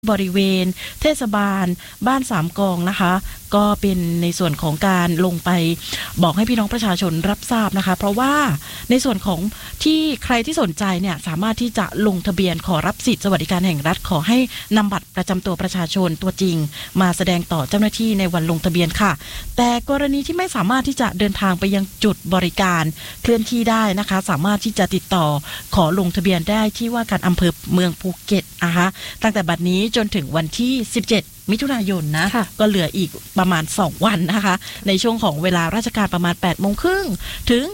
บริเวณเทศบาลบ้านสามกองนะคะก็เป็นในส่วนของการลงไปบอกให้พี่น้องประชาชนรับทราบนะคะเพราะว่าในส่วนของที่ใครที่สนใจเนี่ยสามารถที่จะลงทะเบียนขอรับสิทธิสวัสดิการแห่งรัฐขอให้นำบัตรประจำตัวประชาชนตัวจริงมาแสดงต่อเจ้าหน้าที่ในวันลงทะเบียนค่ะแต่กรณีที่ไม่สามารถที่จะเดินทางไปยังจุดบริการเคลื่อนที่ได้นะคะสามารถที่จะติดต่อขอลงทะเบียนได้ที่ว่าการอำเภอเมืองภูเก็ตนะคะตั้งแต่บัดนี้จนถึงวันที่17มิถุนายนนะก็เหลืออีกประมาณ2วันนะคะในช่วงของเวลาราชการประมาณ 8:30 น.ถึง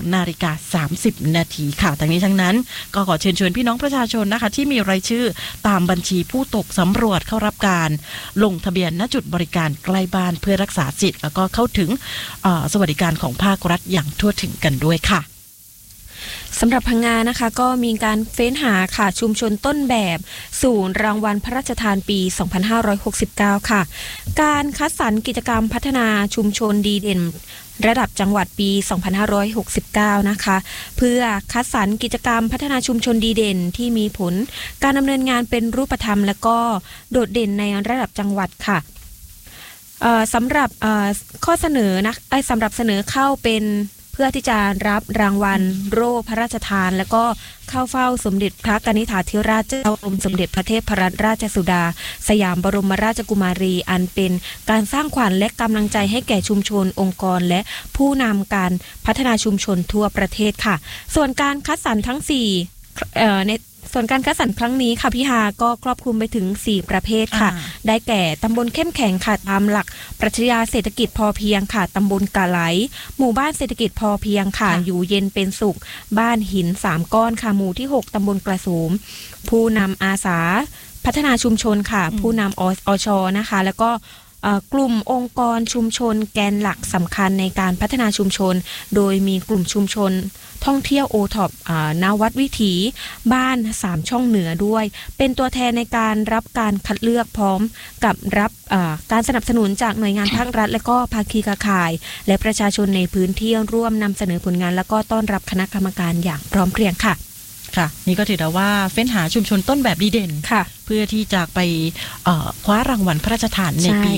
16:30 น.ค่ะทั้งนี้ทั้งนั้นก็ขอเชิญชวนพี่น้องประชาชนนะคะที่มีรายชื่อตามบัญชีผู้ตกสำรวจเข้ารับการลงทะเบียนณจุดบริการใกล้บ้านเพื่อรักษาสิทธิ์แล้วก็เข้าถึงสวัสดิการของภาครัฐอย่างทั่วถึงกันด้วยค่ะสำหรับพังงานะคะก็มีการเฟ้นหาค่ะชุมชนต้นแบบศูนย์รางวัลพระราชทานปี 2569 ค่ะการคัดสรรกิจกรรมพัฒนาชุมชนดีเด่นระดับจังหวัดปี 2569 นะคะเพื่อคัดสรรกิจกรรมพัฒนาชุมชนดีเด่นที่มีผลการดำเนินงานเป็นรูปธรรมและก็โดดเด่นในระดับจังหวัดค่ะสำหรับข้อเสนอนะสำหรับเสนอเข้าเป็นเพื่อที่จะรับรางวัลโล่พระราชทานและก็เข้าเฝ้าสมเด็จพระกนิษฐาธิราชเจ้ากรมสมเด็จพระเทพรัตนราชสุดาสยามบรมราชกุมารีอันเป็นการสร้างขวัญและกำลังใจให้แก่ชุมชนองค์กรและผู้นำการพัฒนาชุมชนทั่วประเทศค่ะส่วนการคัดสรรทั้งส่วนการคัดสรรครั้งนี้ค่ะพี่ฮาก็ครอบคลุมไปถึง4ประเภทค่ะได้แก่ตำบลเข้มแข็งค่ะตามหลักปรัชญาเศรษฐกิจพอเพียงค่ะตำบลกะไหลหมู่บ้านเศรษฐกิจพอเพียงค่ะอยู่เย็นเป็นสุขบ้านหิน3ก้อนค่ะหมู่ที่6ตำบลกระโสมผู้นำอาสาพัฒนาชุมชนค่ะผู้นำอช.นะคะแล้วก็กลุ่มองค์กรชุมชนแกนหลักสำคัญในการพัฒนาชุมชนโดยมีกลุ่มชุมชนท่องเที่ยวโอท็อปณวัดวิถีบ้าน3ช่องเหนือด้วยเป็นตัวแทนในการรับการคัดเลือกพร้อมกับรับการสนับสนุนจากหน่วยงานภาครัฐและก็ภาคีเครือข่ายและประชาชนในพื้นที่ร่วมนำเสนอผลงานแล้วก็ต้อนรับคณะกรรมการอย่างพร้อมเพรียงค่ะนี่ก็ถือว่าเฟ้นหาชุมชนต้นแบบดีเด่นเพื่อที่จะไปคว้ารางวัลพระราชทานในปี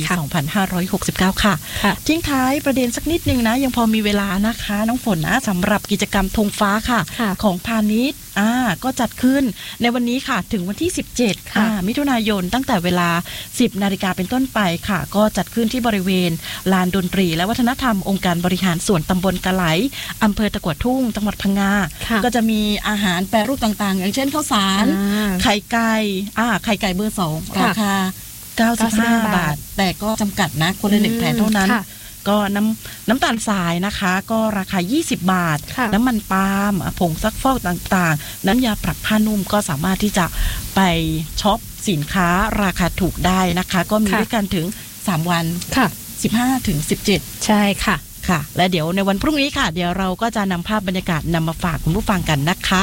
2569 ค่ะทิ้งท้ายประเด็นสักนิดนึงนะยังพอมีเวลานะคะน้องฝนนะสำหรับกิจกรรมธงฟ้าค่ะของพาณิชย์ก็จัดขึ้นในวันนี้ค่ะถึงวันที่17มิถุนายนตั้งแต่เวลา 10 นาฬิกาเป็นต้นไปค่ะก็จัดขึ้นที่บริเวณลานดนตรีและวัฒนธรรมองค์การบริหารส่วนตำบลกะไหลอำเภอตะกั่วทุ่งจังหวัดพังงาก็จะมีอาหารแปรรูปต่างๆอย่างเช่นข้าวสารไข่ไก่เบอร์2ราคา95 บาทแต่ก็จำกัดนะคนละ1แผ่นเท่านั้นก็น้ำตาลทรายนะคะก็ราคา20 บาทน้ำมันปาล์มผงซักฟอกต่างๆน้ำยาปรับผ้านุ่มก็สามารถที่จะไปช็อปสินค้าราคาถูกได้นะคะก็มีด้วยกันถึง3วัน15 ถึง 17 ใช่ค่ะและเดี๋ยวในวันพรุ่งนี้ค่ะเดี๋ยวเราก็จะนำภาพบรรยากาศนำมาฝากคุณผู้ฟังกันนะคะ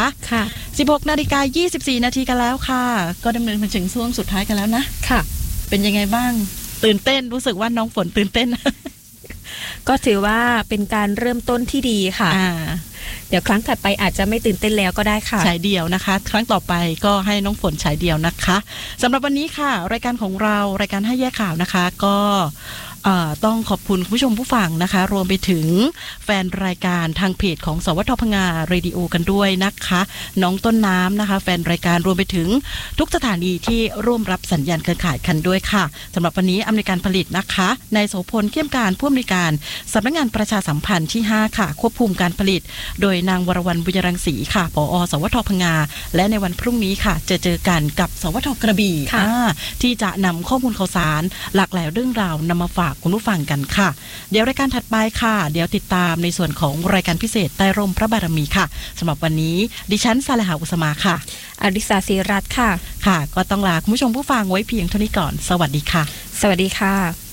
16:24 นาทีกันแล้วค่ะก็ดำเนินมาถึงช่วงสุดท้ายกันแล้วนะเป็นยังไงบ้างตื่นเต้นรู้สึกว่าน้องฝนตื่นเต้นก็ถือว่าเป็นการเริ่มต้นที่ดีค่ะเดี๋ยวครั้งถัดไปอาจจะไม่ตื่นเต้นแล้วก็ได้ค่ะฉายเดี่ยวนะคะครั้งต่อไปก็ให้น้องฝนฉายเดี่ยวนะคะสำหรับวันนี้ค่ะรายการของเรารายการให้แยกข่าวนะคะก็ต้องขอบคุณผู้ชมผู้ฟังนะคะรวมไปถึงแฟนรายการทางเพจของสวทพังงาเรดิโอกันด้วยนะคะน้องต้นน้ำนะคะแฟนรายการรวมไปถึงทุกสถานีที่ร่วมรับสัญญาณเครือข่ายกันด้วยค่ะสำหรับวันนี้อำนวยการผลิตนะคะนายโสพลเข้มการผู้อำนวยการสำนักงานประชาสัมพันธ์ที่5ค่ะควบคุมการผลิตโดยนางวรวรรณบุญรังสีค่ะผอ.สวทพังงาและในวันพรุ่งนี้ค่ะเจอกันกับสวทกระบี่ที่จะนำข้อมูลข่าวสารหลากหลายเรื่องราวนำมาฝากคุณผู้ฟังกันค่ะเดี๋ยวรายการถัดไปค่ะเดี๋ยวติดตามในส่วนของรายการพิเศษใต้ร่มพระบารมีค่ะสำหรับวันนี้ดิฉันสาเลหาอุสมาค่ะอริสาศิรัตน์ค่ะก็ต้องลาคุณผู้ชมผู้ฟังไว้เพียงเท่านี้ก่อนสวัสดีค่ะสวัสดีค่ะ